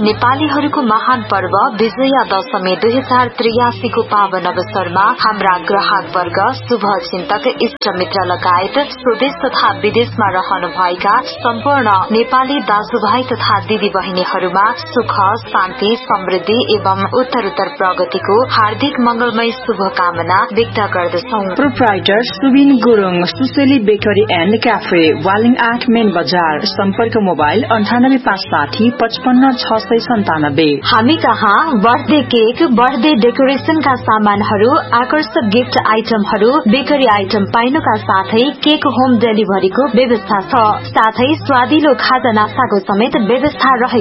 नेपालीहरूको महान पर्व विजया दशमी 2083 को पावन अवसरमा हाम्रा ग्राहक वर्ग, शुभ चिन्तक, इष्ट मित्र लगायत स्वदेश तथा विदेशमा रहनु भएका सम्पूर्ण नेपाली दाजुभाइ तथा दिदी बहिनीहरूमा सुख, शान्ति, समृद्धि एवं उत्तरोत्तर प्रगतिको हार्दिक मंगलमय शुभकामना व्यक्त गर्दछौं। Proprietor Subin Gurung, सुसेली bakery and cafe, Waling 8 main बजार। सम्पर्क मोबाइल 9856 55 हामी कहाँ बर्थडे केक, बर्थडे डेकोरेशनका सामानहरू, आकर्षक गिफ्ट आइटमहरू, बेकरी आइटम पाइनुका साथै केक होम डेलिभरीको व्यवस्था छ। साथै स्वादिलो खाजा नास्ताको समेत व्यवस्था रहेको